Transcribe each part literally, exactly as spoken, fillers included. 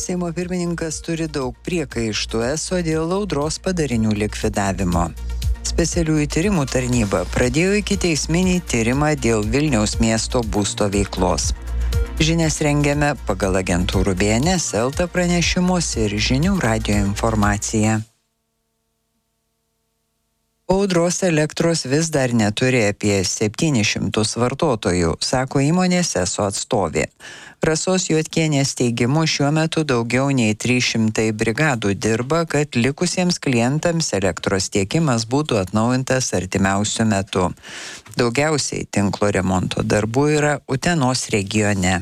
Seimo pirmininkas turi daug priekaištų eso dėl audros padarinių likvidavimo. Specialiųjų tyrimų tarnyba pradėjo ikiteisminį tyrimą dėl Vilniaus miesto būsto veiklos. Žinias rengiame pagal agentūrų B N S, Elta pranešimus ir žinių radijo informaciją. Audros elektros vis dar neturi apie septynis šimtus vartotojų, sako įmonės eso atstovė. Rasos Juodkienės teigimu šiuo metu daugiau nei trys šimtai brigadų dirba, kad likusiems klientams elektros tiekimas būtų atnaujintas artimiausiu metu. Daugiausiai tinklo remonto darbų yra Utenos regione.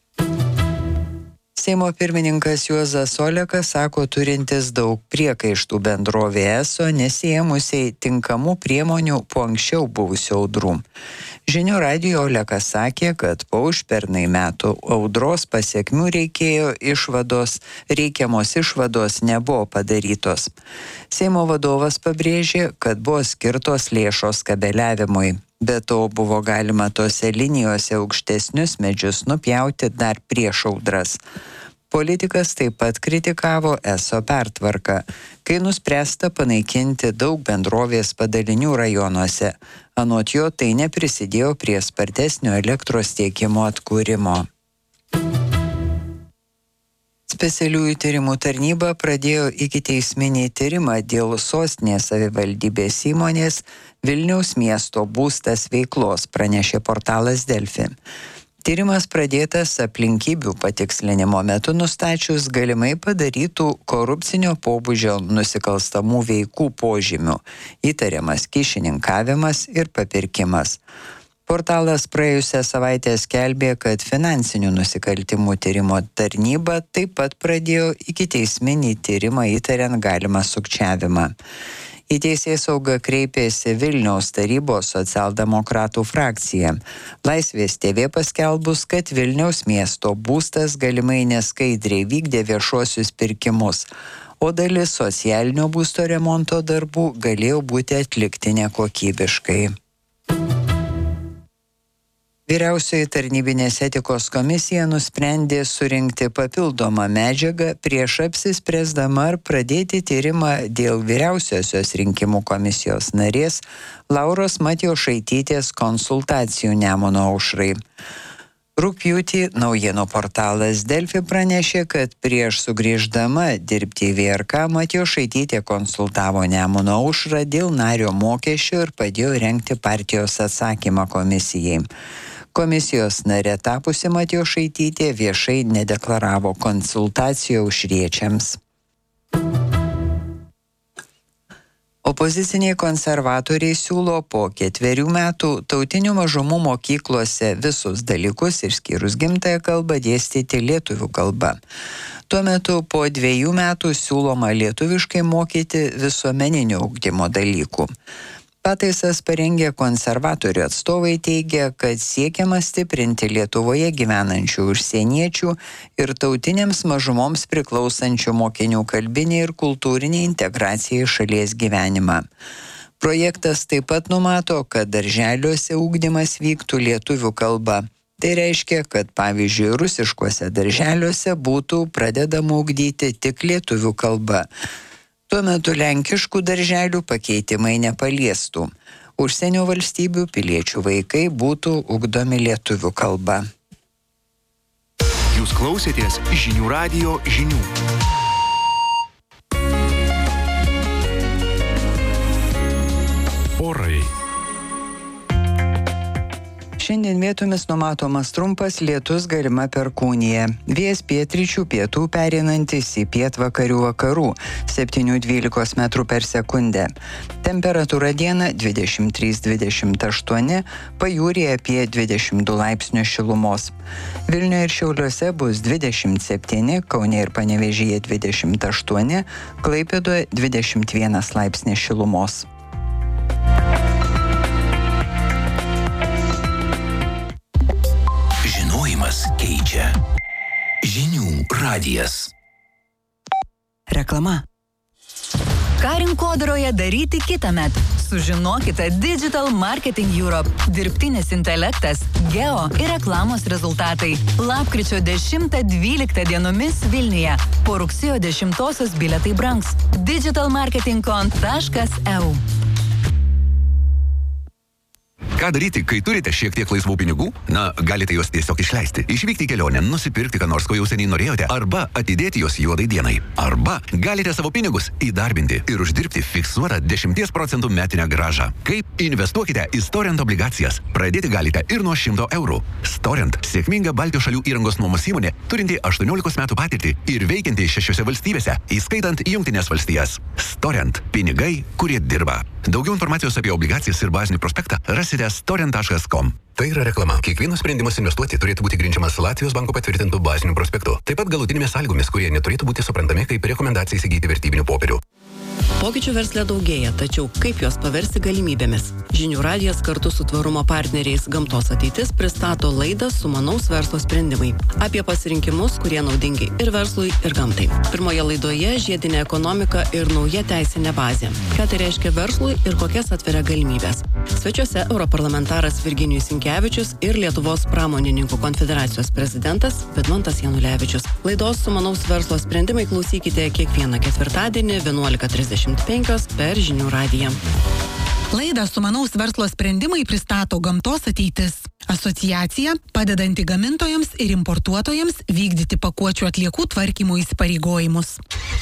Seimo pirmininkas Juozas Olekas sako turintis daug priekaištų bendrovė eso nesiėmusiai tinkamų priemonių po anksčiau buvusių audrų. Žinių radijo Olekas sakė, kad po užpernai metų audros pasekmių reikėjo išvados, reikiamos išvados nebuvo padarytos. Seimo vadovas pabrėžė, kad buvo skirtos lėšos kabeliavimui. Be to buvo galima tose linijose aukštesnius medžius nupjauti dar prieš audras. Politikas taip pat kritikavo eso pertvarką, kai nuspręsta panaikinti daug bendrovės padalinių rajonuose. Anot jo, tai neprisidėjo prie spartesnio elektros tiekimo atkūrimo. Specialiųjų tyrimų tarnyba pradėjo ikiteisminį tyrimą dėl sostinės savivaldybės įmonės Vilniaus miesto būstas veiklos, pranešė portalas Delfi. Tyrimas pradėtas aplinkybių patikslinimo metu nustačius galimai padarytų korupcinio pobūdžio nusikalstamų veikų požymių, įtariamas kyšininkavimas ir papirkimas. Portalas praėjusią savaitę skelbė, kad finansinių nusikaltimų tyrimo tarnyba taip pat pradėjo ikiteisminį tyrimą įtariant galimą sukčiavimą. Į Teisėsaugą kreipėsi Vilniaus tarybos socialdemokratų frakcija. Laisvės T V paskelbus, kad Vilniaus miesto būstas galimai neskaidriai vykdė viešuosius pirkimus, o dalis socialinio būsto remonto darbų galėjo būti atlikti nekokybiškai. Vyriausioji tarnybinės etikos komisija nusprendė surinkti papildomą medžiagą prieš apsispręsdama ar pradėti tyrimą dėl vyriausiosios rinkimų komisijos narės Lauros Matjošaitytės konsultacijų Nemuno aušrai. Rugpjūtį naujienų portalas Delfi pranešė, kad prieš sugrįždama dirbti į V R K Matjošaitytė konsultavo Nemuno aušrą dėl nario mokesčio ir padėjo rengti partijos atsakymą komisijai. Komisijos narė tapusi Matjošaitytė viešai nedeklaravo konsultacijų aušriečiams. Opoziciniai konservatoriai siūlo po ketverių metų tautinių mažumų mokyklose visus dalykus išskyrus gimtąją kalbą dėstyti lietuvių kalba. Tuo metu po dviejų metų siūloma lietuviškai mokyti visuomeninio ugdymo dalykų. Pataisas parengę konservatorių atstovai teigia, kad siekiama stiprinti Lietuvoje gyvenančių užsieniečių ir tautinėms mažumoms priklausančių mokinių kalbinį ir kultūrinį integraciją į šalies gyvenimą. Projektas taip pat numato, kad darželiuose ugdymas vyktų lietuvių kalba. Tai reiškia, kad pavyzdžiui rusiškuose darželiuose būtų pradedama ugdyti tik lietuvių kalba. Tuo metu lenkiškų darželių pakeitimai nepaliestų. Užsienio valstybių piliečių vaikai būtų ugdomi lietuvių kalba. Jūs klausėtės žinių radijo žinių. Orai. Šiandien vietomis numatomas trumpas lietus, galima perkūnija. Vėjas pietryčių pietų pereinantis į pietvakarių vakarų, septyni dvylika metrų per sekundę. Temperatūra dieną dvidešimt trys dvidešimt aštuoni, pajūryje apie dvidešimt du laipsnių šilumos. Vilniuje ir Šiauliuose bus dvidešimt septyni, Kaune ir Panevėžyje dvidešimt aštuoni, Klaipėdoje dvidešimt vienas laipsnis šilumos. Keičia. Žinių radijas. Reklama. Ką rinkodaroje daryti kitąmet? Sužinokite Digital Marketing Europe, dirbtinis intelektas, geo ir reklamos rezultatai. Lapkričio dešimtą dvyliktą dienomis Vilniuje. Po rugsėjo dešimtosios bilietai brangs. digital marketing con taškas e u. Ką daryti, kai turite šiek tiek laisvų pinigų? Na, galite juos tiesiog išleisti. Išvykti į kelionę, nusipirkti, ką nors, ko jau seniai norėjote, arba atidėti juos juodai dienai. Arba galite savo pinigus įdarbinti ir uždirbti fiksuotą dešimties procentų metinę grąžą. Kaip? Investuokite į Storent obligacijas. Pradėti galite ir nuo šimto eurų. Storent – sėkminga Baltijos šalių įrangos nuomos įmonė, turinti aštuoniolikos metų patirtį ir veikianti šešiose valstybėse, įskaitant Jungtines valstijas. Storent – pinigai, kurie dirba. Daugiau informacijos apie obligacijas ir bazinį prospektą rasite storent taškas com. Tai yra reklama. Kiekvienas sprendimas investuoti turėtų būti grindžiamas Latvijos banko patvirtintų bazinių prospektų. Taip pat galutinėmis sąlygomis, kurie neturėtų būti suprantami kaip rekomendacija įsigyti vertybinių popierių. Pokyčių versle daugėja, tačiau kaip juos paversti galimybėmis? Žinių radijas kartu su tvarumo partneriais Gamtos ateitis pristato laidą Sumanaus verslo sprendimai. Apie pasirinkimus, kurie naudingi ir verslui, ir gamtai. Pirmoje laidoje žiedinė ekonomika ir nauja teisinė bazė. Ką tai reiškia verslui ir kokias atveria galimybės? Svečiuose europarlamentaras Virginijus Sinkevičius ir Lietuvos pramonininkų konfederacijos prezidentas Vidmantas Janulevičius. Laidos Sumanaus verslo sprendimai klausykite kiekvieną ketvirtadienį vienuolika trisdešimt penkios per Žinių radiją. Laidą Sumanaus verslo sprendimai pristato Gamtos ateitis. Asociacija, padedanti gamintojams ir importuotojams vykdyti pakuočių atliekų tvarkymo įsipareigojimus.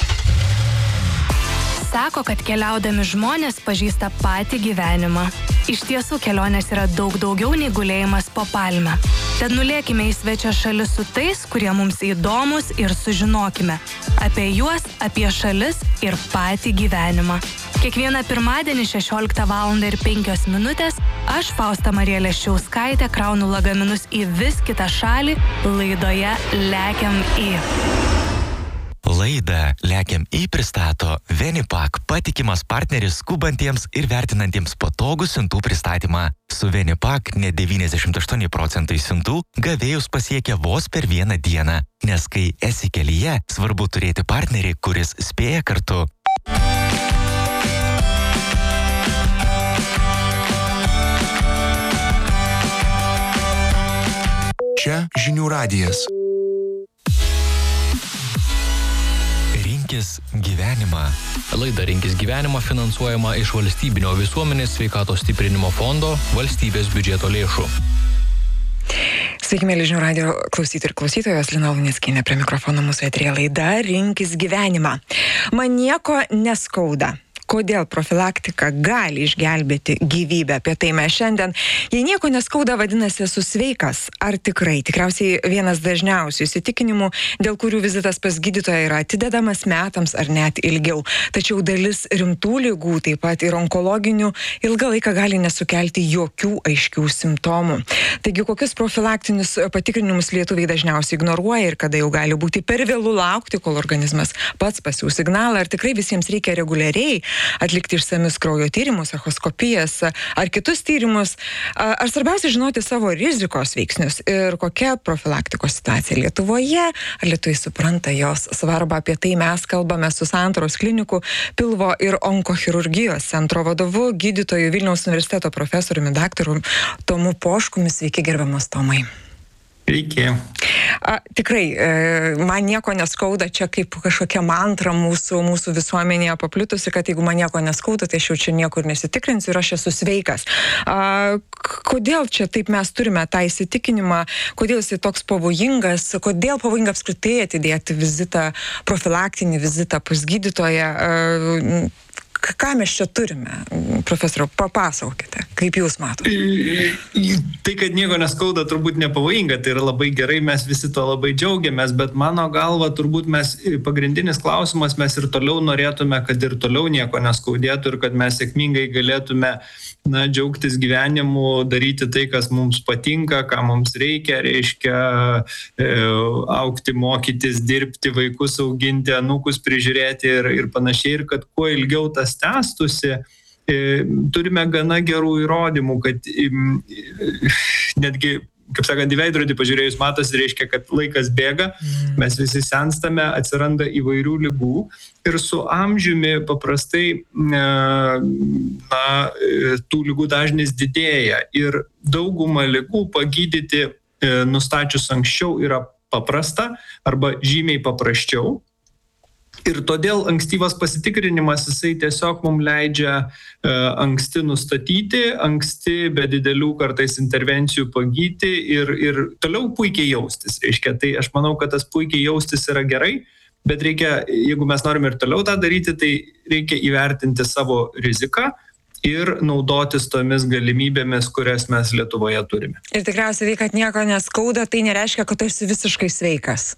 Sako, kad keliaudami žmonės pažįsta patį gyvenimą. Iš tiesų, kelionės yra daug daugiau nei gulėjimas po palmę. Tad nulėkime į svečio šalis su tais, kurie mums įdomus ir sužinokime apie juos, apie šalis ir patį gyvenimą. Kiekvieną pirmadienį šešioliktą valandą ir penkios minutės aš, Fausta Marija Leščiauskaitė, kraunu lagaminus į vis kitą šalį laidoje Lekiam į. Laidą Lekiam į pristato Venipak, patikimas partneris skubantiems ir vertinantiems patogų siuntų pristatymą. Su Venipak net devyniasdešimt aštuoni procentai siuntų gavėjus pasiekia vos per vieną dieną, nes kai esi kelyje, svarbu turėti partnerį, kuris spėja kartu. Čia Žinių radijas. Rinkis gyvenimą. Laida Rinkis gyvenimą finansuojama iš valstybinio visuomenės sveikatos stiprinimo fondo valstybės biudžeto lėšų. Sveiki, mėly Žinių radijo klausytojai ir klausytojos, Lina Luneckienė prie mikrofono, mūsų eteryje laida Rinkis gyvenimą. Man nieko neskauda. Kodėl profilaktika gali išgelbėti gyvybę? Apie tai mes šiandien. Jei nieko neskauda, vadinasi, esu sveikas. Ar tikrai? Tikriausiai vienas dažniausių įsitikinimų, dėl kurių vizitas pas gydytoją yra atidedamas metams ar net ilgiau. Tačiau dalis rimtų ligų, taip pat ir onkologinių, ilgą laiką gali nesukelti jokių aiškių simptomų. Taigi, kokius profilaktinius patikrinimus lietuviai dažniausiai ignoruoja ir kada jau gali būti per vėlu laukti, kol organizmas pats pasiųs signalą? Ar tikrai visiems reikia reguliariai atlikti išsamius kraujo tyrimus, echoskopijas ar kitus tyrimus? Ar svarbiausia žinoti savo rizikos veiksnius ir kokia profilaktikos situacija Lietuvoje? Ar lietuviai supranta jos svarbą? Apie tai mes kalbame su Santaros klinikų pilvo ir onkochirurgijos centro vadovu, gydytoju Vilniaus universiteto profesoriumi daktaru Tomu Poškumi. Sveiki, gerbiamas Tomai. Sveiki. A, tikrai, e, man nieko neskauda, čia kaip kažkokia mantra mūsų, mūsų visuomenėje paplitusi, kad jeigu man nieko neskauda, tai aš jau čia niekur nesitikrinsiu ir aš esu sveikas. A, kodėl čia taip mes turime tą įsitikinimą, kodėl jis toks pavojingas, kodėl pavojinga apskritai atidėti vizitą, profilaktinį vizitą pas gydytoją? A, Ką mes čia turime? Profesoriau, papasakokite, kaip jūs matote. Tai, kad nieko neskauda, turbūt nepavojinga, tai yra labai gerai, mes visi to labai džiaugiamės, bet mano galva, turbūt mes, pagrindinis klausimas, mes ir toliau norėtume, kad ir toliau nieko neskaudėtų ir kad mes sėkmingai galėtume, na, džiaugtis gyvenimu, daryti tai, kas mums patinka, ką mums reikia, reiškia e, augti, mokytis, dirbti, vaikus auginti, anūkus prižiūrėti ir, ir panašiai, ir kad kuo ilgiau tas tęstusi, turime gana gerų įrodymų, kad netgi kaip sakant, į veidrodį pažiūrėjus matosi, reiškia, kad laikas bėga, mes visi senstame, atsiranda įvairių ligų ir su amžiumi paprastai na, tų ligų dažnis didėja ir daugumą ligų pagydyti nustačius anksčiau yra paprasta arba žymiai paprasčiau. Ir todėl ankstyvas pasitikrinimas, jisai tiesiog mums leidžia e, anksti nustatyti, anksti be didelių kartais intervencijų pagyti ir, ir toliau puikiai jaustis. Reiškia, tai aš manau, kad tas puikiai jaustis yra gerai, bet reikia, jeigu mes norime ir toliau tą daryti, tai reikia įvertinti savo riziką ir naudotis tomis galimybėmis, kurias mes Lietuvoje turime. Ir tikriausiai tai, kad nieko neskauda, tai nereiškia, kad tu esi visiškai sveikas.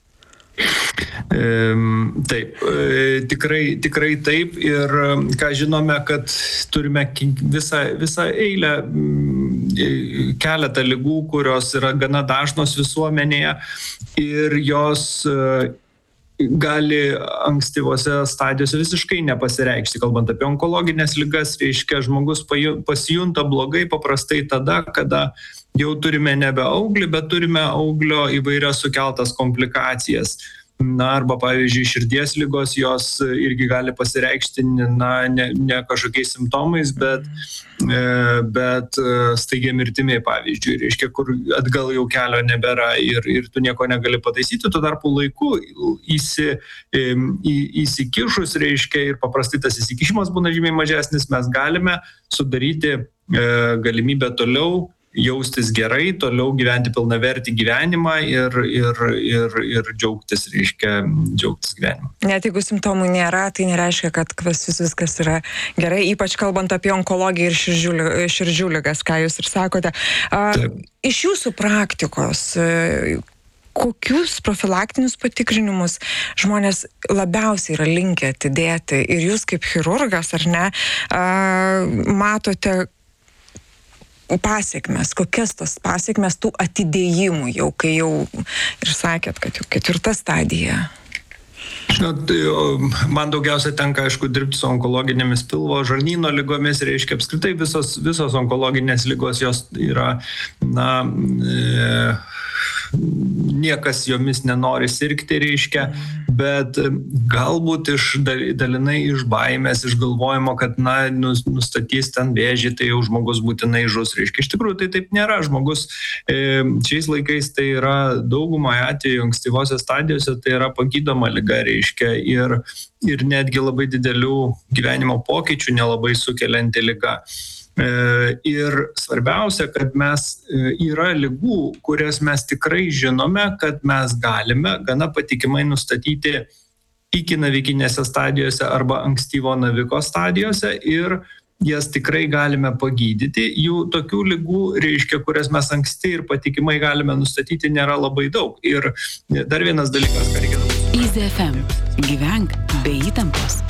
Taip, tikrai, tikrai taip ir ką žinome, kad turime visą, visą eilę keletą ligų, kurios yra gana dažnos visuomenėje ir jos gali ankstyvose stadijose visiškai nepasireikšti. Kalbant apie onkologinės ligas, reiškia, žmogus pasijunta blogai paprastai tada, kada jau turime nebe auglį, bet turime auglio įvairias sukeltas komplikacijas. Na, arba, pavyzdžiui, širdies ligos, jos irgi gali pasireikšti, na, ne, ne kažkokiais simptomais, bet, bet staigia mirtimi, pavyzdžiui, reiškia, kur atgal jau kelio nebėra ir, ir tu nieko negali pataisyti, tuo tarpu laiku įsi, į, įsikišus, reiškia, ir paprastai tas įsikišimas būna žymiai mažesnis, mes galime sudaryti e, galimybę toliau jaustis gerai, toliau gyventi pilnavertį gyvenimą ir, ir, ir, ir džiaugtis, reiškia, džiaugtis gyvenimą. Net jeigu simptomų nėra, tai nereiškia, kad pas jūs viskas yra gerai, ypač kalbant apie onkologiją ir širdžių, širdžių ligas, ką jūs ir sakote. Taip. Iš jūsų praktikos, kokius profilaktinius patikrinimus žmonės labiausiai yra linkę atidėti ir jūs kaip chirurgas, ar ne, matote pasiekmes, kokias tas pasiekmes tų atidėjimų jau, kai jau ir sakėt, kad jau ketvirta stadija? Žinot, man daugiausia tenka, aišku, dirbti su onkologinėmis pilvo žarnyno ligomis, reiškia, apskritai visos, visos onkologinės ligos, jos yra, na, e, niekas jomis nenori sirgti, reiškia, bet galbūt iš, dalinai iš baimės, iš galvojimo, kad, na, nustatys ten vėžį, tai jau žmogus būtinai žus, reiškia. Iš tikrųjų, tai taip nėra. Žmogus e, šiais laikais tai yra daugumoje atveju ankstyvose stadijose, tai yra pagydoma liga, reiškia, ir, ir netgi labai didelių gyvenimo pokyčių nelabai sukelianti liga. Ir svarbiausia, kad mes yra ligų, kurias mes tikrai žinome, kad mes galime gana patikimai nustatyti iki navikinėse stadijose arba ankstyvo naviko stadijose ir jas tikrai galime pagydyti. Jų tokių ligų, reiškia, kurias mes anksti ir patikimai galime nustatyti, nėra labai daug. Ir dar vienas dalykas, ką reikia. Easy F M. Gyvenk be įtampos.